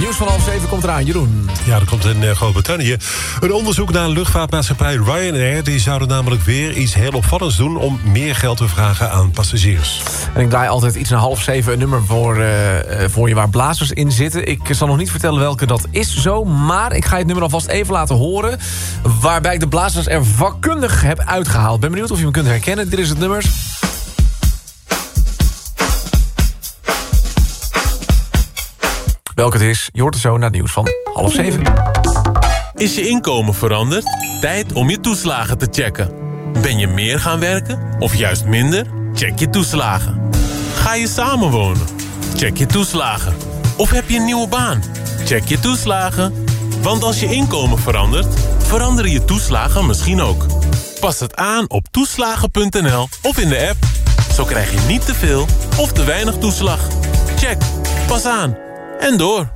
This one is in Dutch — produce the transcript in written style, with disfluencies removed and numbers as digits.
Nieuws van 6:30 komt eraan, Jeroen. Ja, er komt in Groot-Brittannië een onderzoek naar luchtvaartmaatschappij Ryanair. Die zouden namelijk weer iets heel opvallends doen om meer geld te vragen aan passagiers. En ik draai altijd iets na 6:30 een nummer voor je waar blazers in zitten. Ik zal nog niet vertellen welke dat is zo, maar ik ga je het nummer alvast even laten horen, waarbij ik de blazers er vakkundig heb uitgehaald. Ben benieuwd of je hem kunt herkennen. Dit is het nummer. Welke het is, je hoort het zo na het nieuws van 6:30. Is je inkomen veranderd? Tijd om je toeslagen te checken. Ben je meer gaan werken of juist minder? Check je toeslagen. Ga je samenwonen? Check je toeslagen. Of heb je een nieuwe baan? Check je toeslagen. Want als je inkomen verandert, veranderen je toeslagen misschien ook. Pas het aan op toeslagen.nl of in de app. Zo krijg je niet te veel of te weinig toeslag. Check. Pas aan. En door.